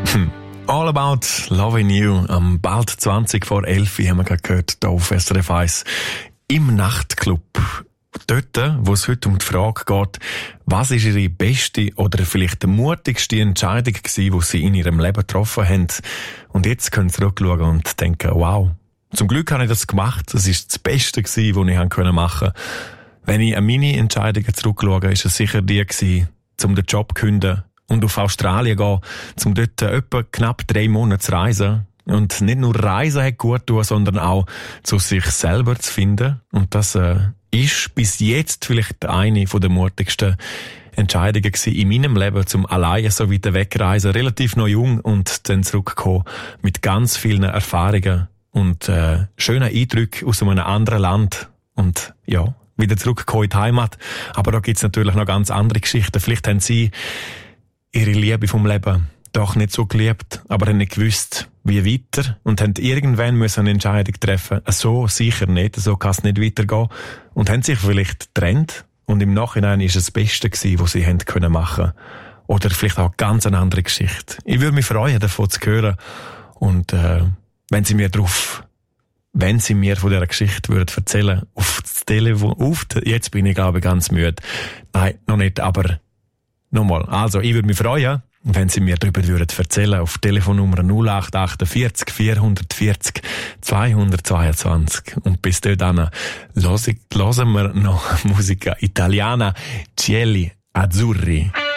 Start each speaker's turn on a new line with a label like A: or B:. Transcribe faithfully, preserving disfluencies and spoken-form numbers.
A: All About Loving You. Am bald zwanzig vor elf haben wir gerade gehört, hier auf S R F eins im Nachtclub. Dort, wo es heute um die Frage geht, was ist ihre beste oder vielleicht die mutigste Entscheidung gewesen, die sie in ihrem Leben getroffen haben. Und jetzt können sie zurückschauen und denken, wow, zum Glück habe ich das gemacht. Das ist das Beste gewesen, was ich machen konnte. Wenn ich an meine Entscheidungen zurückschaue, ist es sicher die gewesen, um den Job zu kündigen und auf Australien gehen, um dort etwa knapp drei Monate zu reisen. Und nicht nur Reisen hat gut tun, sondern auch zu sich selber zu finden. Und das äh, ist bis jetzt vielleicht eine der mutigsten Entscheidungen gewesen in meinem Leben, zum alleine so weit wegreisen, relativ noch jung und dann zurückkommen mit ganz vielen Erfahrungen und äh, schönen Eindrücken aus einem anderen Land. Und ja, wieder zurückgekommen in die Heimat. Aber da gibt's natürlich noch ganz andere Geschichten. Vielleicht haben Sie ihre Liebe vom Leben doch nicht so geliebt, aber haben nicht gewusst, wie weiter und haben irgendwann müssen eine Entscheidung treffen. So sicher nicht, so kann es nicht weitergehen. Und haben sich vielleicht getrennt und im Nachhinein ist es das Beste gewesen, was sie haben können machen. Oder vielleicht auch ganz eine andere Geschichte. Ich würde mich freuen, davon zu hören. Und äh, wenn Sie mir drauf, wenn Sie mir von dieser Geschichte würden erzählen, auf das Telefon, auf die, jetzt bin ich glaube ich ganz müde. Nein, noch nicht, aber nochmal, also ich würde mich freuen, wenn Sie mir darüber würden erzählen, auf Telefonnummer null acht acht vier vier vier vier zwei zwei zwei. Und bis dahin hören wir noch Musica Italiana, Cieli Azzurri.